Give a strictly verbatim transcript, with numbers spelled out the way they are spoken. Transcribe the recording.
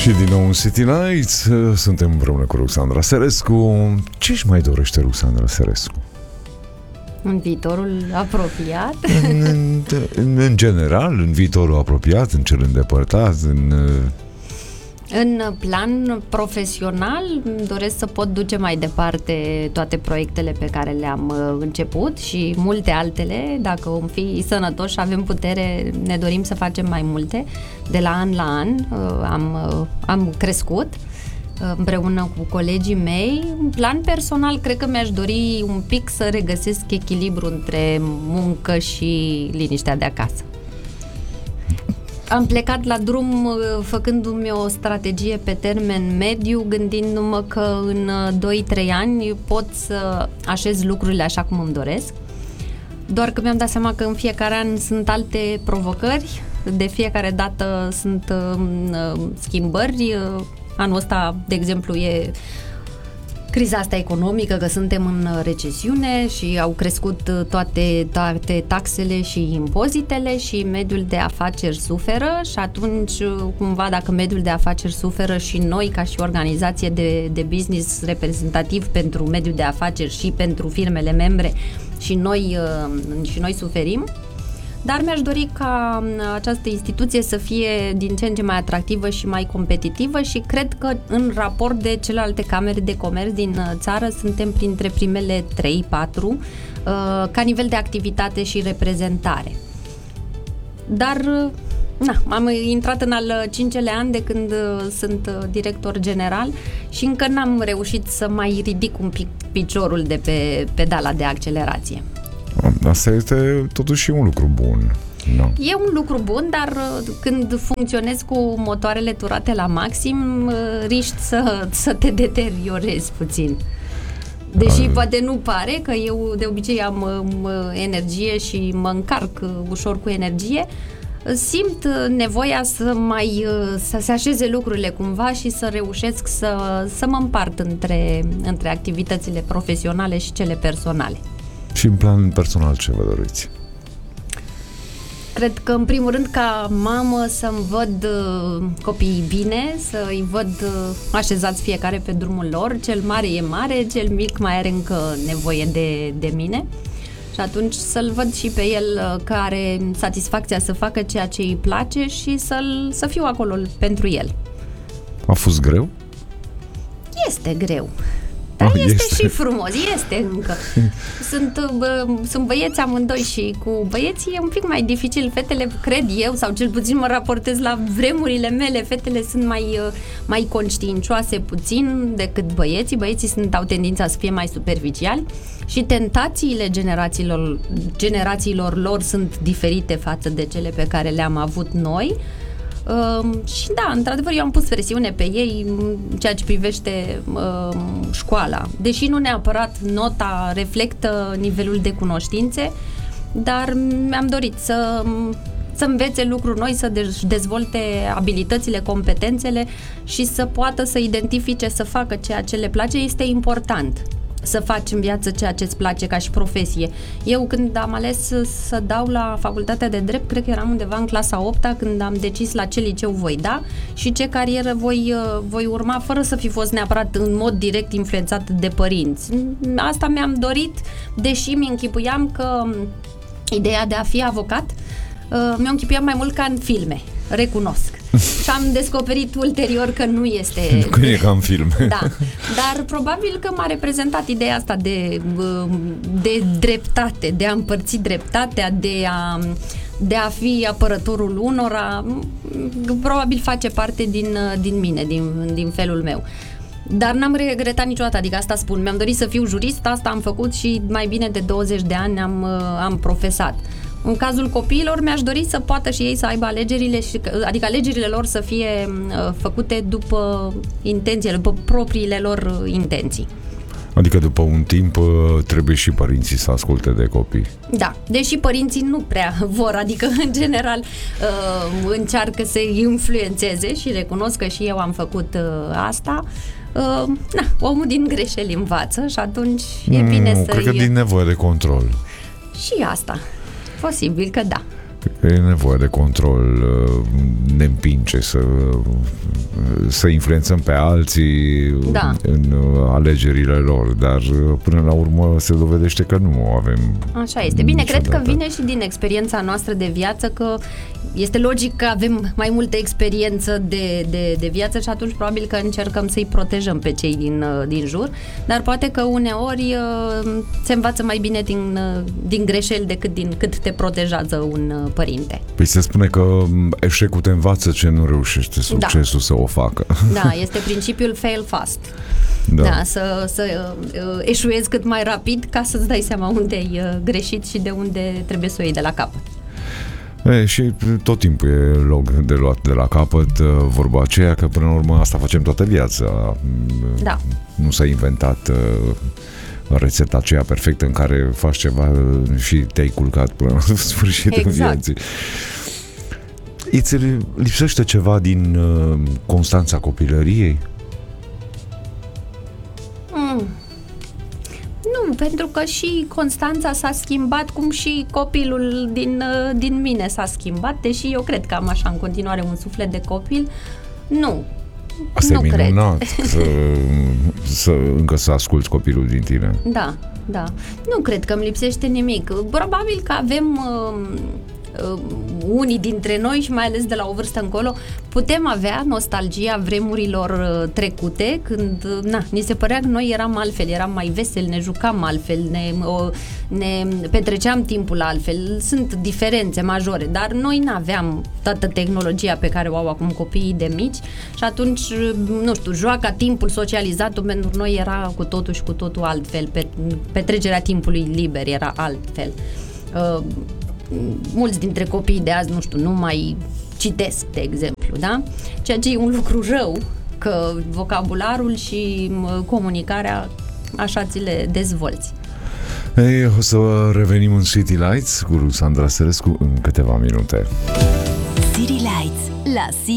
Și din nou în City Nights suntem împreună cu Ruxandra Serescu. Ce își mai dorește Ruxandra Serescu? În viitorul apropiat? În, în, în general, în viitorul apropiat, în cel îndepărtat, în... În plan profesional doresc să pot duce mai departe toate proiectele pe care le-am început și multe altele. Dacă vom fi sănătoși și avem putere, ne dorim să facem mai multe. De la an la an am, am crescut împreună cu colegii mei. În plan personal, cred că mi-aș dori un pic să regăsesc echilibru între muncă și liniștea de acasă. Am plecat la drum făcându-mi o strategie pe termen mediu, gândindu-mă că în doi trei ani pot să așez lucrurile așa cum îmi doresc. Doar că mi-am dat seama că în fiecare an sunt alte provocări, de fiecare dată sunt uh, schimbări. Anul ăsta, de exemplu, e criza asta economică, că suntem în recesiune și au crescut toate, toate taxele și impozitele și mediul de afaceri suferă și atunci, cumva, dacă mediul de afaceri suferă și noi, ca și organizație de, de business reprezentativ pentru mediul de afaceri și pentru firmele membre, și noi, și noi suferim. Dar mi-aș dori ca această instituție să fie din ce în ce mai atractivă și mai competitivă și cred că în raport de celelalte camere de comerț din țară suntem printre primele trei patru ca nivel de activitate și reprezentare. Dar na, am intrat în al cincelea an de când sunt director general și încă n-am reușit să mai ridic un pic piciorul de pe pedala de accelerație. Asta este totuși un lucru bun. No. E un lucru bun, dar când funcționezi cu motoarele turate la maxim, riști să, să te deteriorezi puțin. Deși Al... poate nu pare, că eu de obicei am energie și mă încarc ușor cu energie, simt nevoia să mai să se așeze lucrurile cumva și să reușesc să, să mă împart între, între activitățile profesionale și cele personale. Și în plan personal ce vă doriți? Cred că în primul rând ca mamă să-mi văd uh, copiii bine, să-i văd uh, așezați fiecare pe drumul lor. Cel mare e mare, cel mic mai are încă nevoie de, de mine. Și atunci să-l văd și pe el uh, că are satisfacția să facă ceea ce îi place și să-l, să fiu acolo pentru el. A fost greu? Este greu. Dar oh, este, este și frumos, este încă. Sunt, bă, sunt băieți amândoi și cu băieții e un pic mai dificil. Fetele, cred eu, sau cel puțin mă raportez la vremurile mele, fetele sunt mai, mai conștiincioase puțin decât băieții. Băieții sunt, au tendința să fie mai superficiali și tentațiile generațiilor, generațiilor lor sunt diferite față de cele pe care le-am avut noi. Uh, și da, într-adevăr eu am pus presiune pe ei în ceea ce privește uh, școala, deși nu neapărat nota reflectă nivelul de cunoștințe, dar mi-am dorit să, să învețe lucruri noi, să dezvolte abilitățile, competențele și să poată să identifice, să facă ceea ce le place. Este important să faci în viață ceea ce îți place ca și profesie. Eu când am ales să dau la facultatea de drept, cred că eram undeva în clasa a opta când am decis la ce liceu voi da și ce carieră voi, voi urma, fără să fi fost neapărat în mod direct influențat de părinți. Asta mi-am dorit, deși mi-închipuiam că ideea de a fi avocat mi-o închipuiam mai mult ca în filme, recunosc. Și am descoperit ulterior că nu este... Că e ca în film. Da, dar probabil că m-a reprezentat ideea asta de, de dreptate, de a împărți dreptatea, de a, de a fi apărătorul unora. Probabil face parte din, din mine, din, din felul meu. Dar n-am regretat niciodată, adică asta spun. Mi-am dorit să fiu jurist, asta am făcut și mai bine de douăzeci de ani am, am profesat. În cazul copiilor mi-aș dori să poată și ei să aibă alegerile, și, adică alegerile lor să fie uh, făcute după intențiile, după propriile lor intenții. Adică după un timp trebuie și părinții să asculte de copii. Da, deși părinții nu prea vor, adică în general uh, încearcă să-i influențeze și recunosc că și eu am făcut uh, asta. Uh, na, omul din greșeli învață și atunci e bine mm, să-i... Cred că din nevoie de control. Și asta. Posibil că da. E nevoie de control, ne împinge să, să influențăm pe alții da. în alegerile lor, dar până la urmă se dovedește că nu avem. Așa este. Bine, niciodată. cred că vine și din experiența noastră de viață, că este logic că avem mai multă experiență de, de, de viață și atunci probabil că încercăm să-i protejăm pe cei din, din jur, dar poate că uneori se învață mai bine din, din greșeli decât din cât te protejează un părinte. Păi se spune că eșecul te învață ce nu reușește succesul da. să o facă. Da, este principiul fail fast. Da, da să, să uh, eșuezi cât mai rapid ca să-ți dai seama unde ai uh, greșit și de unde trebuie să o iei de la capăt. E, și tot timpul e loc de luat de la capăt, vorba aceea că până la urmă asta facem toată viața. Da. Nu s-a inventat uh, rețeta aceea perfectă în care faci ceva și te-ai culcat până la sfârșitul exact. vieții. Îți lipsește ceva din uh, Constanța copilăriei? Mm. Nu, pentru că și Constanța s-a schimbat, cum și copilul din, din mine s-a schimbat, deși eu cred că am așa în continuare un suflet de copil. Nu, Asta nu e minunat, cred. Să, să, încă să asculți copilul din tine. Da, da. Nu cred că îmi lipsește nimic. Probabil că avem... Uh, Uh, unii dintre noi și mai ales de la o vârstă încolo putem avea nostalgia vremurilor uh, trecute, când uh, na, ni se părea că noi eram altfel, eram mai veseli, ne jucam altfel, ne, uh, ne petreceam timpul altfel. Sunt diferențe majore, dar noi n-aveam toată tehnologia pe care o au acum copiii de mici și atunci, uh, nu știu, joaca, timpul, socializatul pentru noi era cu totul și cu totul altfel, petrecerea timpului liber era altfel. Uh, mulți dintre copiii de azi, nu știu, nu mai citesc, de exemplu, da? Ceea ce e un lucru rău, că vocabularul și comunicarea așa ți le dezvolți. Ei, o să revenim în City Lights cu Ruxandra Sărescu în câteva minute. City Lights la